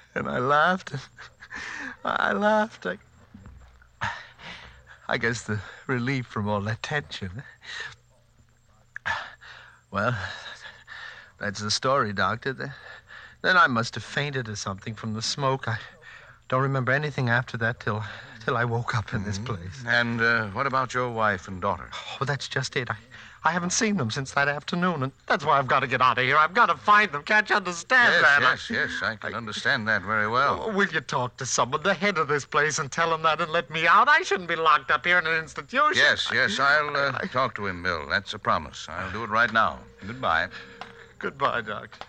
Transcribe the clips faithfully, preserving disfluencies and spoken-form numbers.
And I laughed. And I laughed. I, I guess the relief from all that tension. Well, that's the story, Doctor. Then I must have fainted or something from the smoke. I don't remember anything after that till till I woke up in this place. And uh, what about your wife and daughter? Oh, that's just it. I, I haven't seen them since that afternoon, and that's why I've got to get out of here. I've got to find them. Can't you understand Yes, that? yes, I, yes. I can I, understand that very well. Oh, will you talk to someone, the head of this place, and tell him that and let me out? I shouldn't be locked up here in an institution. Yes, yes. I'll uh, I, talk to him, Bill. That's a promise. I'll do it right now. Goodbye. Goodbye, Doctor.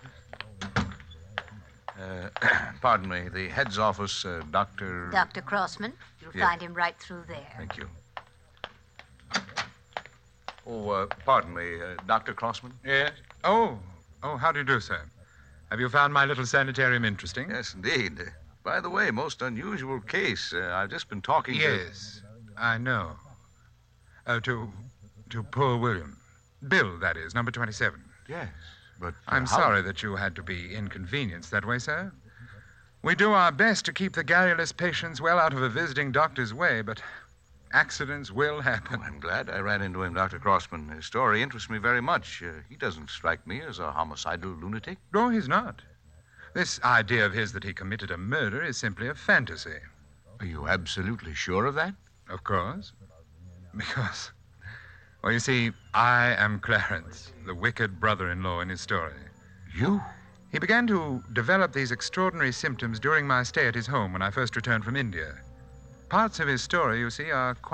Uh, pardon me. The head's office, uh, Doctor... Doctor Crossman. You'll Yeah. find him right through there. Thank you. Oh, uh, pardon me, uh, Doctor Crossman? Yes? Oh, oh, how do you do, sir? Have you found my little sanitarium interesting? Yes, indeed. Uh, by the way, most unusual case. Uh, I've just been talking to... Yes, I know. Oh, to, to poor William. Bill, that is, number twenty-seven. Yes, but... uh, I'm how- sorry that you had to be inconvenienced that way, sir. We do our best to keep the garrulous patients well out of a visiting doctor's way, but accidents will happen. Oh, I'm glad I ran into him, Doctor Crossman. His story interests me very much. Uh, he doesn't strike me as a homicidal lunatic. No, he's not. This idea of his that he committed a murder is simply a fantasy. Are you absolutely sure of that? Of course. Because, well, you see, I am Clarence, the wicked brother-in-law in his story. You? He began to develop these extraordinary symptoms during my stay at his home when I first returned from India. Parts of his story, you see, are quite